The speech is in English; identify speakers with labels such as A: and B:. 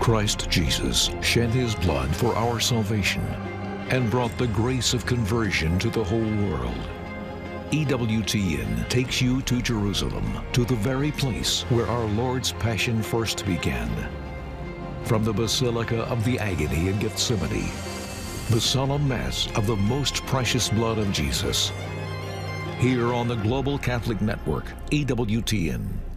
A: Christ Jesus shed his blood for our salvation and brought the grace of conversion to the whole world. EWTN takes you to Jerusalem, to the very place where our Lord's Passion first began. From the Basilica of the Agony in Gethsemane, the solemn Mass of the most precious blood of Jesus. Here on the Global Catholic Network, EWTN.